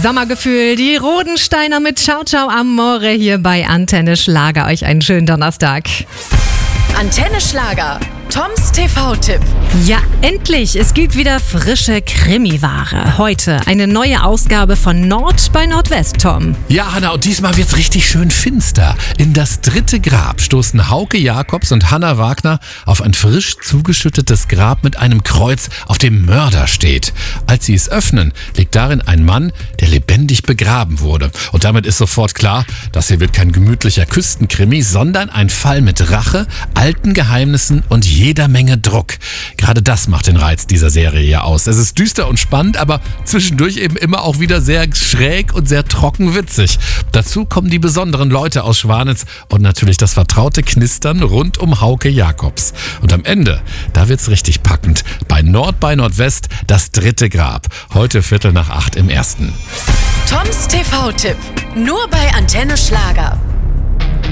Sommergefühl, die Rodensteiner mit Ciao Ciao Amore hier bei Antenne Schlager. Euch einen schönen Donnerstag. Antenne Schlager, Toms TV-Tipp. Ja, endlich! Es gibt wieder frische Krimiware. Heute eine neue Ausgabe von Nord bei Nordwest, Tom. Ja, Hanna, und diesmal wird's richtig schön finster. In das dritte Grab stoßen Hauke Jacobs und Hanna Wagner auf ein frisch zugeschüttetes Grab mit einem Kreuz, auf dem Mörder steht. Als sie es öffnen, liegt darin ein Mann, der lebendig begraben wurde. Und damit ist sofort klar, das hier wird kein gemütlicher Küstenkrimi, sondern ein Fall mit Rache, alten Geheimnissen und jeder Menge Druck. Gerade das macht den Reiz dieser Serie ja aus. Es ist düster und spannend, aber zwischendurch eben immer auch wieder sehr schräg und sehr trocken witzig. Dazu kommen die besonderen Leute aus Schwanitz und natürlich das vertraute Knistern rund um Hauke Jacobs. Und am Ende, da wird's richtig packend. Bei Nordwest, das dritte Grab. Heute 7:45 im Ersten. Toms TV-Tipp, nur bei Antenne Schlager.